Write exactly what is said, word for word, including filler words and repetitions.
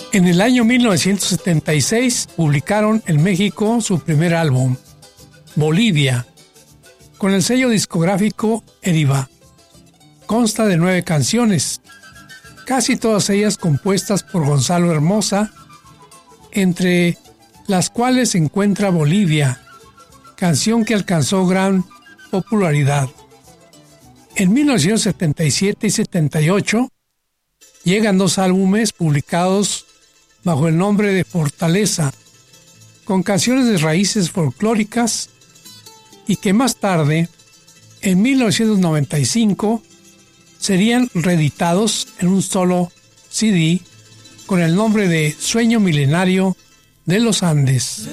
En el año mil novecientos setenta y seis publicaron en México su primer álbum, Bolivia, con el sello discográfico Eriva. Consta de nueve canciones, casi todas ellas compuestas por Gonzalo Hermosa, entre las cuales se encuentra Bolivia, canción que alcanzó gran popularidad. En mil novecientos setenta y siete y setenta y ocho llegan dos álbumes publicados bajo el nombre de Fortaleza, con canciones de raíces folclóricas, y que más tarde, en mil novecientos noventa y cinco, serían reeditados en un solo C D con el nombre de Sueño Milenario de los Andes.